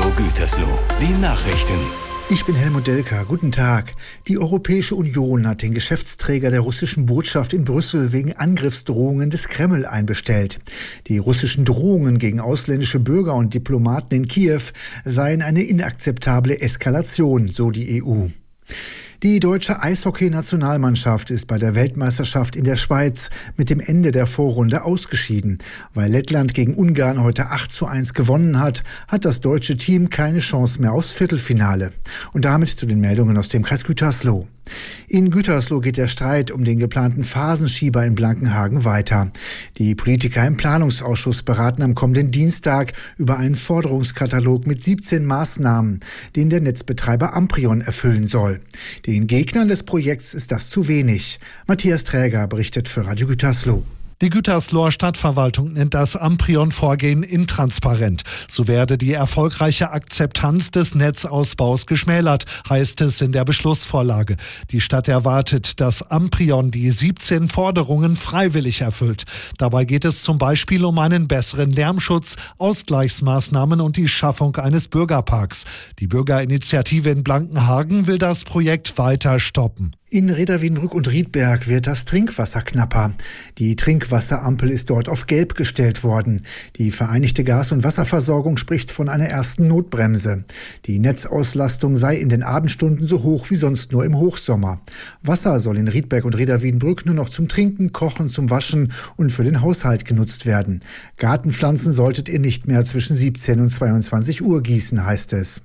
Radio Gütersloh, die Nachrichten. Ich bin Helmut Delka. Guten Tag. Die Europäische Union hat den Geschäftsträger der russischen Botschaft in Brüssel wegen Angriffsdrohungen des Kreml einbestellt. Die russischen Drohungen gegen ausländische Bürger und Diplomaten in Kiew seien eine inakzeptable Eskalation, so die EU. Die deutsche Eishockey-Nationalmannschaft ist bei der Weltmeisterschaft in der Schweiz mit dem Ende der Vorrunde ausgeschieden. Weil Lettland gegen Ungarn heute 8:1 gewonnen hat, hat das deutsche Team keine Chance mehr aufs Viertelfinale. Und damit zu den Meldungen aus dem Kreis Gütersloh. In Gütersloh geht der Streit um den geplanten Phasenschieber in Blankenhagen weiter. Die Politiker im Planungsausschuss beraten am kommenden Dienstag über einen Forderungskatalog mit 17 Maßnahmen, den der Netzbetreiber Amprion erfüllen soll. Den Gegnern des Projekts ist das zu wenig. Matthias Träger berichtet für Radio Gütersloh. Die Gütersloher Stadtverwaltung nennt das Amprion-Vorgehen intransparent. So werde die erfolgreiche Akzeptanz des Netzausbaus geschmälert, heißt es in der Beschlussvorlage. Die Stadt erwartet, dass Amprion die 17 Forderungen freiwillig erfüllt. Dabei geht es zum Beispiel um einen besseren Lärmschutz, Ausgleichsmaßnahmen und die Schaffung eines Bürgerparks. Die Bürgerinitiative in Blankenhagen will das Projekt weiter stoppen. In Reda Wiedenbrück und Riedberg wird das Trinkwasser knapper. Die Trinkwasserampel ist dort auf Gelb gestellt worden. Die Vereinigte Gas- und Wasserversorgung spricht von einer ersten Notbremse. Die Netzauslastung sei in den Abendstunden so hoch wie sonst nur im Hochsommer. Wasser soll in Riedberg und Reda Wiedenbrück nur noch zum Trinken, Kochen, zum Waschen und für den Haushalt genutzt werden. Gartenpflanzen solltet ihr nicht mehr zwischen 17 und 22 Uhr gießen, heißt es.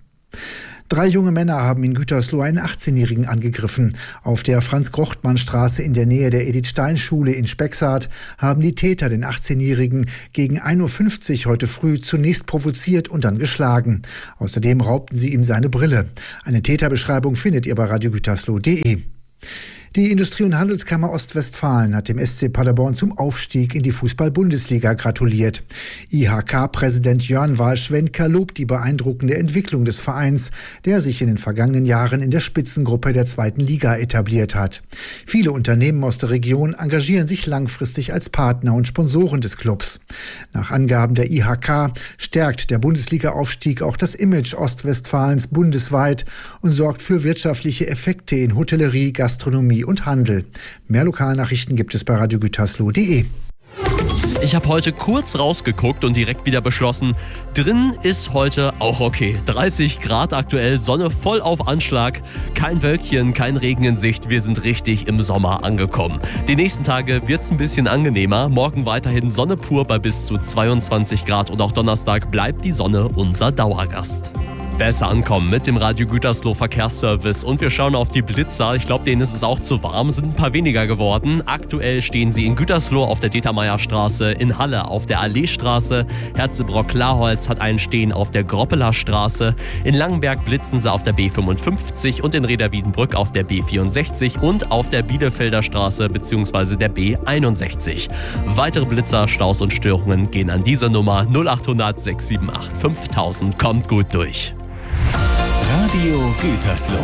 3 junge Männer haben in Gütersloh einen 18-Jährigen angegriffen. Auf der Franz-Grochtmann-Straße in der Nähe der Edith-Stein-Schule in Spexart haben die Täter den 18-Jährigen gegen 1:50 Uhr heute früh zunächst provoziert und dann geschlagen. Außerdem raubten sie ihm seine Brille. Eine Täterbeschreibung findet ihr bei radiogütersloh.de. Die Industrie- und Handelskammer Ostwestfalen hat dem SC Paderborn zum Aufstieg in die Fußball-Bundesliga gratuliert. IHK-Präsident Jörn Wahl-Schwenker lobt die beeindruckende Entwicklung des Vereins, der sich in den vergangenen Jahren in der Spitzengruppe der 2. Liga etabliert hat. Viele Unternehmen aus der Region engagieren sich langfristig als Partner und Sponsoren des Clubs. Nach Angaben der IHK stärkt der Bundesliga-Aufstieg auch das Image Ostwestfalens bundesweit und sorgt für wirtschaftliche Effekte in Hotellerie, Gastronomie und Handel. Mehr Lokalnachrichten gibt es bei radiogütersloh.de. Ich habe heute kurz rausgeguckt und direkt wieder beschlossen, drin ist heute auch okay. 30 Grad aktuell, Sonne voll auf Anschlag, kein Wölkchen, kein Regen in Sicht, wir sind richtig im Sommer angekommen. Die nächsten Tage wird es ein bisschen angenehmer, morgen weiterhin Sonne pur bei bis zu 22 Grad und auch Donnerstag bleibt die Sonne unser Dauergast. Besser ankommen mit dem Radio Gütersloh Verkehrsservice und wir schauen auf die Blitzer. Ich glaube, denen ist es auch zu warm, sind ein paar weniger geworden. Aktuell stehen sie in Gütersloh auf der Dietermeierstraße, in Halle auf der Alleestraße, Herzebrock-Laholz hat einen Stehen auf der Groppeler Straße, in Langenberg blitzen sie auf der B55 und in Reda Wiedenbrück auf der B64 und auf der Bielefelder Straße bzw. der B61. Weitere Blitzer, Staus und Störungen gehen an diese Nummer 0800 678 5000. Kommt gut durch. Radio Gütersloh.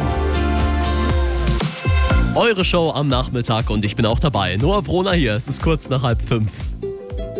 Eure Show am Nachmittag und ich bin auch dabei. Noah Broner hier, es ist kurz nach 4:30.